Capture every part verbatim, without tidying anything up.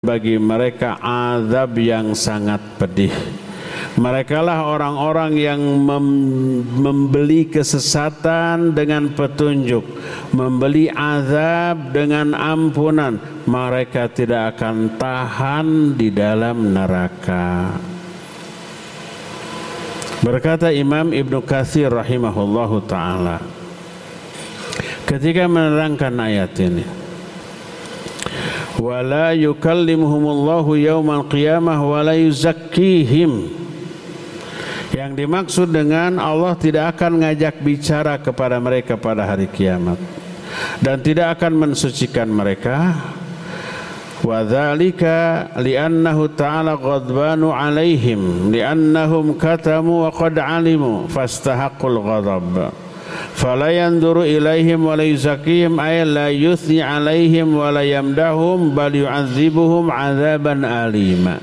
bagi mereka azab yang sangat pedih. Merekalah orang-orang yang mem- membeli kesesatan dengan petunjuk, membeli azab dengan ampunan. Mereka tidak akan tahan di dalam neraka. Berkata Imam Ibnu Katsir rahimahullahu ta'ala ketika menerangkan ayat ini, wala yukallimuhumullahu yaumal qiyamah wala yuzakkihim. Yang dimaksud dengan Allah tidak akan ngajak bicara kepada mereka pada hari kiamat dan tidak akan mensucikan mereka. Wa dzalika li'annahu ta'ala ghadbanu 'alaihim li'annahum katamu wa qad 'alimu fastahaqqul ghadab. Fala yanzuru ilaihim wa la yuzakkihim ay la yuthni 'alaihim wa la yamdahum bal yu'adzibuhum 'adzaban alima.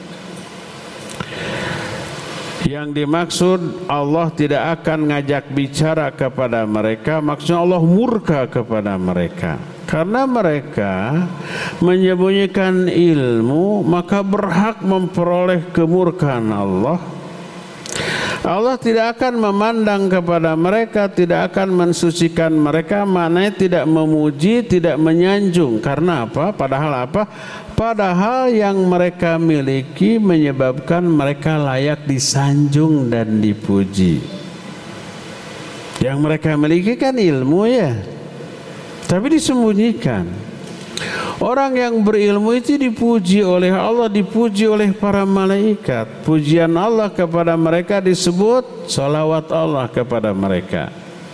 Yang dimaksud Allah tidak akan ngajak bicara kepada mereka, maksudnya Allah murka kepada mereka karena mereka menyembunyikan ilmu, maka berhak memperoleh kemurkaan Allah. Allah tidak akan memandang kepada mereka, tidak akan mensucikan mereka, maknanya tidak memuji, tidak menyanjung. Karena apa? Padahal apa? Padahal yang mereka miliki menyebabkan mereka layak disanjung dan dipuji. Yang mereka miliki kan ilmu ya, tapi disembunyikan. Orang yang berilmu itu dipuji oleh Allah, dipuji oleh para malaikat. Pujian Allah kepada mereka disebut salawat Allah kepada mereka.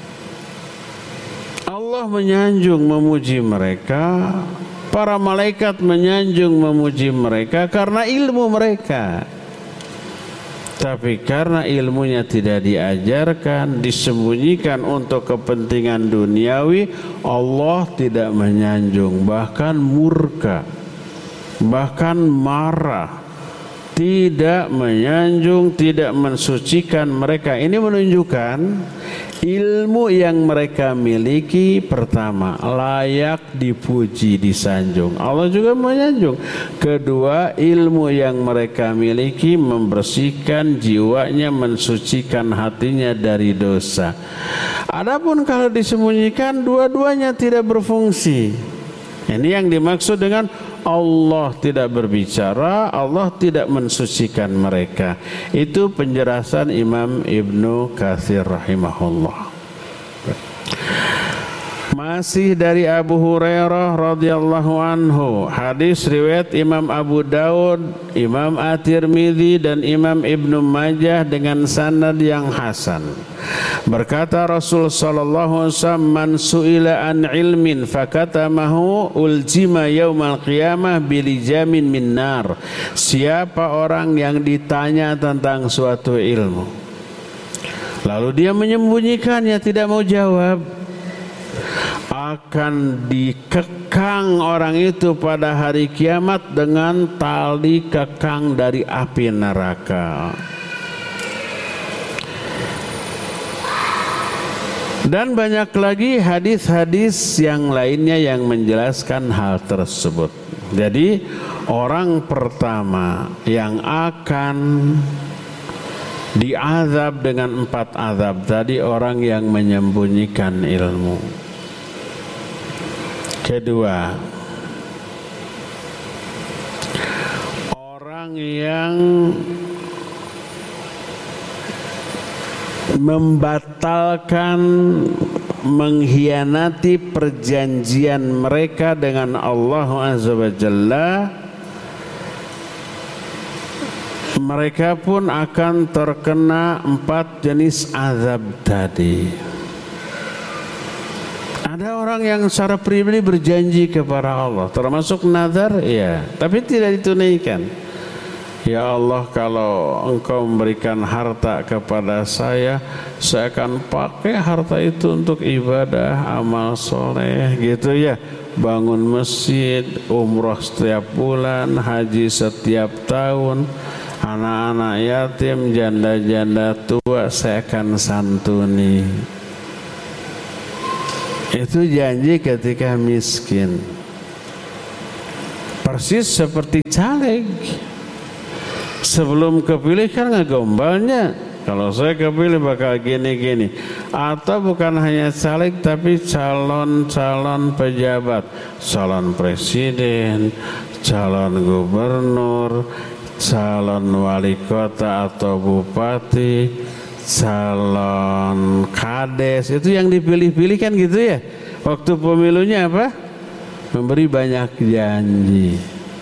Allah menyanjung memuji mereka, para malaikat menyanjung memuji mereka karena ilmu mereka. Tapi karena ilmunya tidak diajarkan, disembunyikan untuk kepentingan duniawi, Allah tidak menyanjung, bahkan murka, bahkan marah, tidak menyanjung, tidak mensucikan mereka. Ini menunjukkan ilmu yang mereka miliki pertama layak dipuji, disanjung. Allah juga menyanjung. Kedua, ilmu yang mereka miliki membersihkan jiwanya, mensucikan hatinya dari dosa. Adapun kalau disembunyikan, dua-duanya tidak berfungsi. Ini yang dimaksud dengan Allah tidak berbicara, Allah tidak mensucikan mereka. Itu penjelasan Imam Ibnu Katsir rahimahullah. Masih dari Abu Hurairah radhiyallahu anhu, hadis riwayat Imam Abu Daud, Imam At-Tirmidzi dan Imam Ibnu Majah dengan sanad yang hasan. Berkata Rasul sallallahu alaihi wasallam, man su'ila an ilmin fakatamahu uljima yaumal qiyamah bilijamin min nar. Siapa orang yang ditanya tentang suatu ilmu lalu dia menyembunyikannya, tidak mau jawab, akan dikekang orang itu pada hari kiamat dengan tali kekang dari api neraka. Dan banyak lagi hadis-hadis yang lainnya yang menjelaskan hal tersebut. Jadi orang pertama yang akan diazab dengan empat azab tadi orang yang menyembunyikan ilmu. Kedua, orang yang membatalkan, mengkhianati perjanjian mereka dengan Allah Azza wa Jalla, mereka pun akan terkena empat jenis azab tadi. Ada orang yang secara pribadi berjanji kepada Allah, termasuk nazar, ya, tapi tidak ditunaikan. Ya Allah, kalau Engkau memberikan harta kepada saya, saya akan pakai harta itu untuk ibadah, amal soleh, gitu ya. Bangun masjid, umroh setiap bulan, haji setiap tahun, anak-anak yatim, janda-janda tua saya akan santuni. Itu janji ketika miskin. persis seperti caleg. Sebelum kepilih kan ngegombalnya, kalau saya kepilih bakal gini-gini. Atau bukan hanya caleg tapi calon-calon pejabat, calon presiden, calon gubernur, calon wali kota atau bupati, calon kades, itu yang dipilih-pilih kan gitu ya. Waktu pemilunya apa? Memberi banyak janji.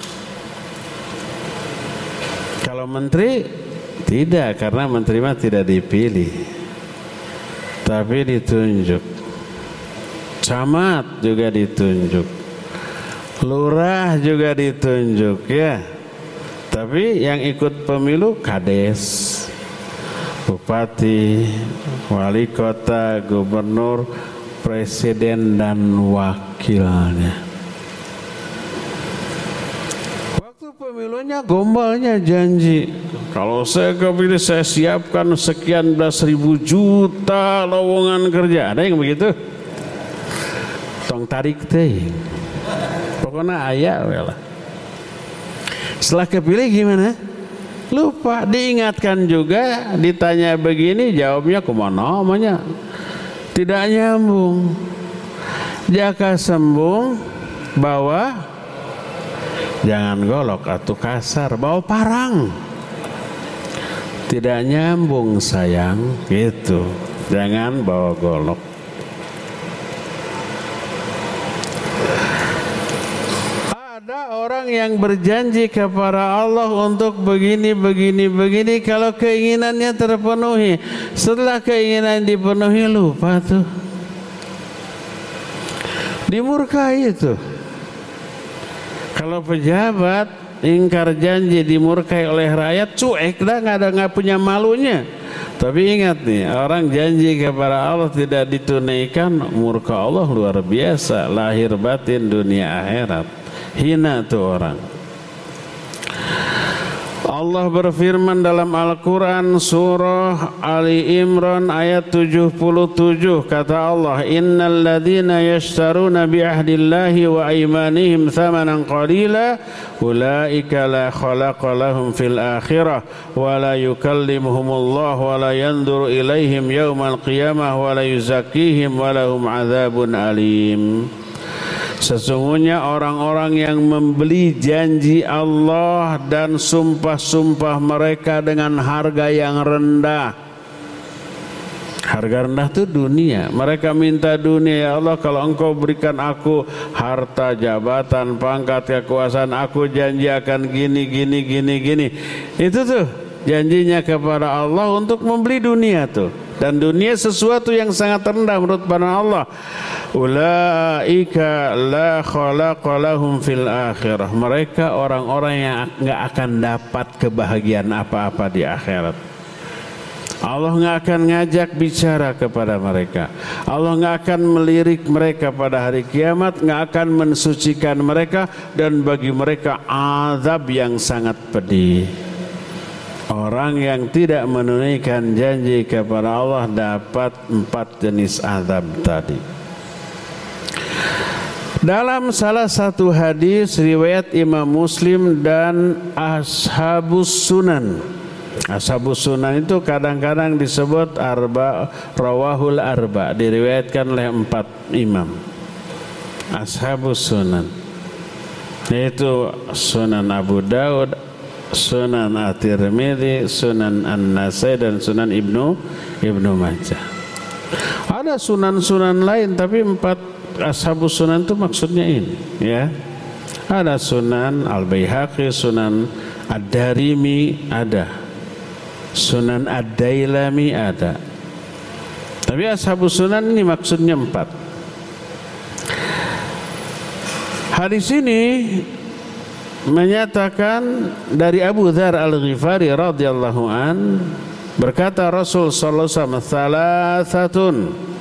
Kalau menteri tidak, karena menteri mah tidak dipilih tapi ditunjuk. Camat juga ditunjuk, lurah juga ditunjuk ya. Tapi yang ikut pemilu kades, bupati, wali kota, gubernur, presiden dan wakilnya. Waktu pemilunya gombalnya janji, kalau saya kepilih saya siapkan sekian belas ribu juta lowongan kerja. Ada yang begitu? Tong tarik teh. Pokoknya aya we lah. Setelah kepilih gimana? Lupa, diingatkan juga, ditanya begini jawabnya kemana namanya. Tidak nyambung. Jaka sembung bawa, jangan golok atau kasar, bawa parang. Tidak nyambung sayang, gitu. Jangan bawa golok. Ada orang yang berjanji kepada Allah untuk begini, begini, begini. Kalau keinginannya terpenuhi, setelah keinginan dipenuhi lupa tuh. Dimurkai itu. Kalau pejabat ingkar janji, dimurkai oleh rakyat, cuek dah, nggak ada, nggak punya malunya. Tapi ingat nih, orang janji kepada Allah tidak ditunaikan, murka Allah luar biasa, lahir batin dunia akhirat. Hina tuh orang. Allah berfirman dalam Al-Quran surah Ali Imran ayat tujuh puluh tujuh, kata Allah, innal ladzina yashtaruna bi ahdillahi wa aymanihim thamanan qalila ulaika la khalaqa lahum fil akhirah wa la yukallimuhumullah wa la yanzuru ilaihim yaumal qiyamah wa la yuzakkihim wa lahum adzabun alim. Sesungguhnya orang-orang yang membeli janji Allah dan sumpah-sumpah mereka dengan harga yang rendah. Harga rendah itu dunia. Mereka minta dunia, ya Allah kalau engkau berikan aku harta, jabatan, pangkat, kekuasaan, aku janji akan gini, gini, gini, gini. Itu tuh janjinya kepada Allah untuk membeli dunia tuh. Dan dunia sesuatu yang sangat rendah menurut pandangan Allah. Ulaika la khalaqa lahum fil akhirah. Mereka orang-orang yang enggak akan dapat kebahagiaan apa-apa di akhirat. Allah enggak akan ngajak bicara kepada mereka. Allah enggak akan melirik mereka pada hari kiamat, enggak akan mensucikan mereka, dan bagi mereka azab yang sangat pedih. Orang yang tidak menunaikan janji kepada Allah dapat empat jenis azab tadi. Dalam salah satu hadis riwayat Imam Muslim dan Ashabus Sunan. Ashabus Sunan itu kadang-kadang disebut arba, rawahul arba, diriwayatkan oleh empat imam. Ashabus Sunan yaitu Sunan Abu Daud, Sunan At-Tirmidzi, Sunan An-Nasai, dan Sunan Ibnu Ibnu Majah. Ada sunan-sunan lain, tapi empat Ashabus Sunan itu maksudnya ini, ya. Ada Sunan Al-Baihaqi, Sunan Ad-Darimi ada, Sunan Ad-Dailami ada. Tapi Ashabus Sunan ini maksudnya empat. Hadis ini menyatakan dari Abu Dzar Al-Ghifari radhiyallahu an, berkata Rasul sallallahu alaihi wasallam, "Thalathatun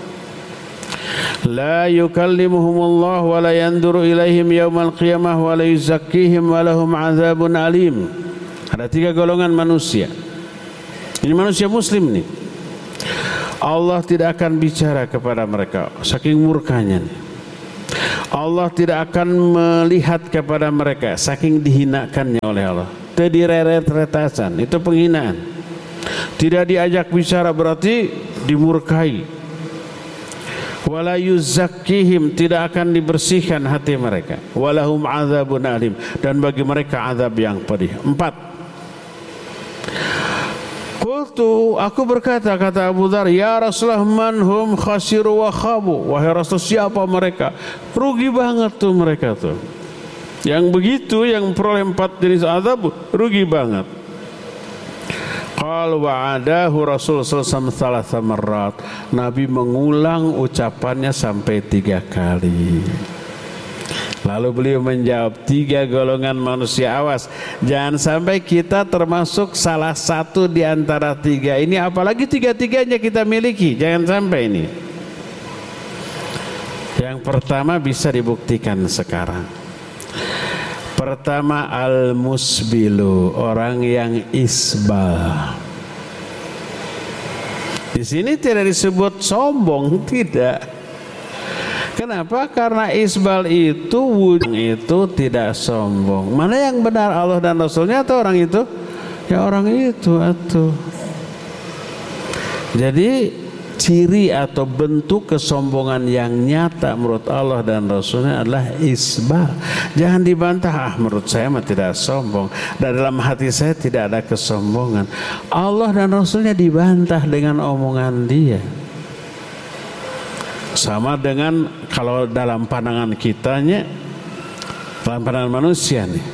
la yukallimuhumullah wa la yanzuru ilaihim yaumal qiyamah wa la yuzakkihim wa lahum adzabun alim." Ada tiga golongan manusia. Ini manusia muslim nih. Allah tidak akan bicara kepada mereka, saking murkanya nih. Allah tidak akan melihat kepada mereka saking dihinakannya oleh Allah. Tadi reret-retasan, itu penghinaan. Tidak diajak bicara berarti dimurkai. Wala yuzakkihim, tidak akan dibersihkan hati mereka. Walahum azabun alim, dan bagi mereka azab yang pedih. Empat. Qultu, aku berkata, kata Abu Dzar, ya Rasulullah, man hum khasiru wa khabu. Wahai Rasul, siapa mereka? Rugi banget tuh mereka tuh. Yang begitu, yang peroleh empat jenis azab, rugi banget. Qal wa'adahu Rasul sallallahu alaihi wasallam. Nabi mengulang ucapannya sampai tiga kali. Lalu beliau menjawab, tiga golongan manusia, awas jangan sampai kita termasuk salah satu di antara tiga ini, apalagi tiga-tiganya kita miliki, jangan sampai ini. Yang pertama bisa dibuktikan sekarang. Pertama, al-musbilu, orang yang isbal. Di sini tidak disebut sombong, tidak. Kenapa? Karena isbal itu, wujud itu tidak sombong. Mana yang benar, Allah dan Rasulnya atau orang itu? Ya orang itu atuh. Jadi ciri atau bentuk kesombongan yang nyata menurut Allah dan Rasulnya adalah isbal. Jangan dibantah, ah menurut saya mah tidak sombong, dan dalam hati saya tidak ada kesombongan. Allah dan Rasulnya dibantah dengan omongan dia. Sama dengan kalau dalam pandangan kitanya, dalam pandangan manusia nih,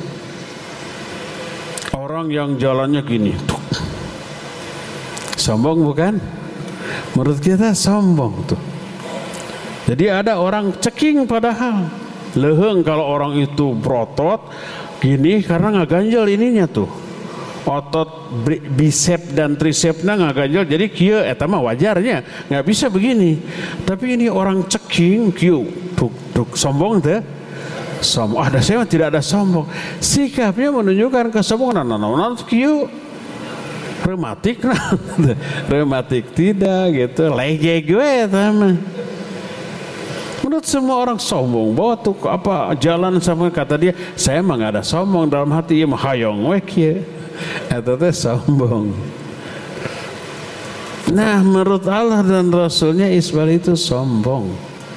orang yang jalannya gini, tuk. Sombong bukan? Menurut kita sombong tuh. Jadi ada orang ceking padahal leheng kalau orang itu berotot gini karena nggak ganjel ininya tuh. Otot bicep dan tricepnya nggak ganjel, jadi kieu eta mah wajarnya nggak bisa begini. Tapi ini orang ceking kieu tuk tuk sombong teh. Sombong. Ada saya tidak ada sombong. Sikapnya menunjukkan kesombongan. Nah, nah, nah, kieu rematik, nah, rematik tidak gitu, lege gue sama. Menurut semua orang sombong, bawa tuh apa jalan sama kata dia, saya emang nggak ada sombong dalam hati, ya mah hayong wek ya, itu teh sombong. Nah, menurut Allah dan Rasulnya isbal itu sombong.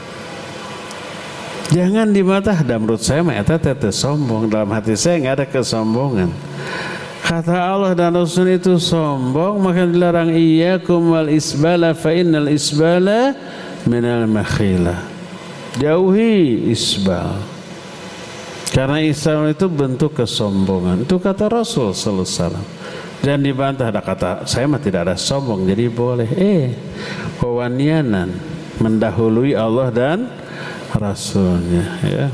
Jangan di mata, dan menurut saya mah itu teh sombong, dalam hati saya nggak ada kesombongan. Kata Allah dan Rasul itu sombong, maka dilarang iyyakum wal isbala fa innal isbala minal makhilah. Jauhi isbal, karena isbal itu bentuk kesombongan. Itu kata Rasul sallallahu alaihi wasallam. Dan dibantah, ada kata saya mah tidak ada sombong, jadi boleh. Eh, kewanianan mendahului Allah dan Rasulnya, ya.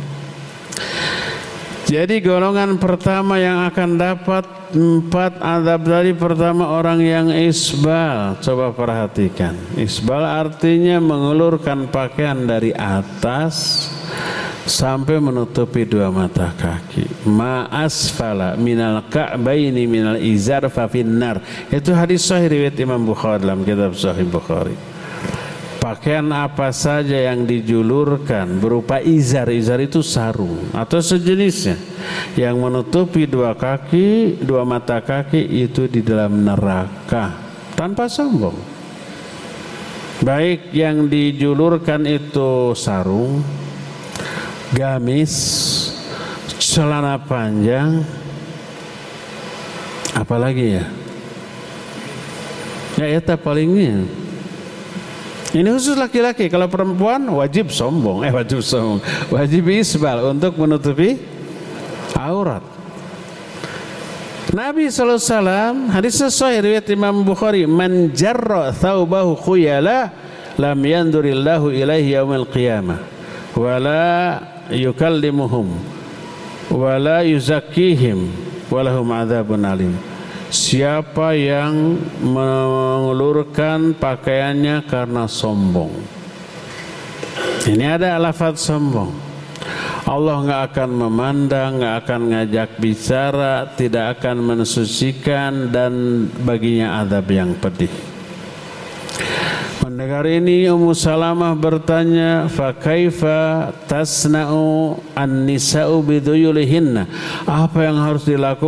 Jadi golongan pertama yang akan dapat empat azab dari pertama orang yang isbal. Coba perhatikan, isbal artinya mengulurkan pakaian dari atas sampai menutupi dua mata kaki. Ma asfala minal ka'baini minal izar fa finnar. Itu hadis sahih riwayat Imam Bukhari dalam kitab Sahih Bukhari. Pakaian apa saja yang dijulurkan berupa izar, izar itu sarung atau sejenisnya, yang menutupi dua kaki, dua mata kaki, itu di dalam neraka tanpa sombong. Baik yang dijulurkan itu sarung, gamis, celana panjang, apalagi ya? Ya eta palingnya. Ini khusus laki-laki. Kalau perempuan wajib sombong, eh wajib sombong, wajib isbal untuk menutupi aurat. Nabi sallallahu alaihi wasallam, hadis sahih riwayat Imam Bukhari, man jarra thawbahu khuyala lam yandurillahu ilaihi yaumil qiyamah wala yukallimuhum wala yuzakkihim walahum adzabun alim. Siapa yang mengulurkan pakaiannya karena sombong, ini ada lafaz sombong, Allah nggak akan memandang, nggak akan ngajak bicara, tidak akan mensucikan, dan baginya azab yang pedih. Mendengar ini Ummu Salamah bertanya, fa kaifa tasna'u an-nisa'u biduyulihinna? Apa yang harus dilakukan